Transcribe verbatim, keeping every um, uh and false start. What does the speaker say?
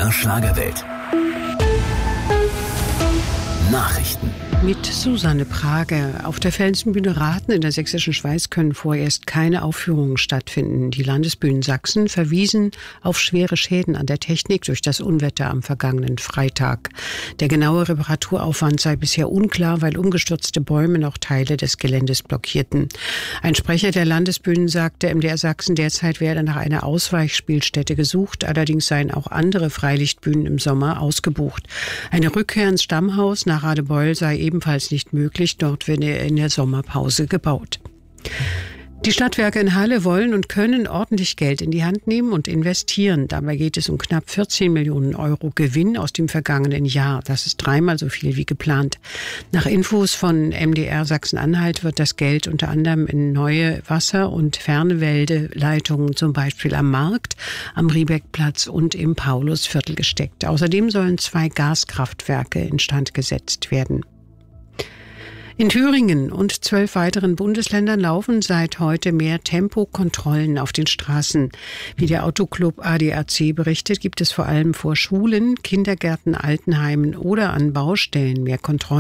der Schlagerwelt. Nachrichten. Mit Susanne Prager. Auf der Felsenbühne Rathen in der sächsischen Schweiz können vorerst keine Aufführungen stattfinden. Die Landesbühnen Sachsen verwiesen auf schwere Schäden an der Technik durch das Unwetter am vergangenen Freitag. Der genaue Reparaturaufwand sei bisher unklar, weil umgestürzte Bäume noch Teile des Geländes blockierten. Ein Sprecher der Landesbühnen sagte, M D R Sachsen derzeit werde nach einer Ausweichspielstätte gesucht. Allerdings seien auch andere Freilichtbühnen im Sommer ausgebucht. Eine Rückkehr ins Stammhaus nach Radebeul sei ebenfalls nicht möglich. Dort werde in der Sommerpause gebaut. Die Stadtwerke in Halle wollen und können ordentlich Geld in die Hand nehmen und investieren. Dabei geht es um knapp vierzehn Millionen Euro Gewinn aus dem vergangenen Jahr. Das ist dreimal so viel wie geplant. Nach Infos von M D R Sachsen-Anhalt wird das Geld unter anderem in neue Wasser- und Fernweldeleitungen, zum Beispiel am Markt, am Riebeckplatz und im Paulusviertel gesteckt. Außerdem sollen zwei Gaskraftwerke instand gesetzt werden. In Thüringen und zwölf weiteren Bundesländern laufen seit heute mehr Tempokontrollen auf den Straßen. Wie der Autoclub A D A C berichtet, gibt es vor allem vor Schulen, Kindergärten, Altenheimen oder an Baustellen mehr Kontrollen.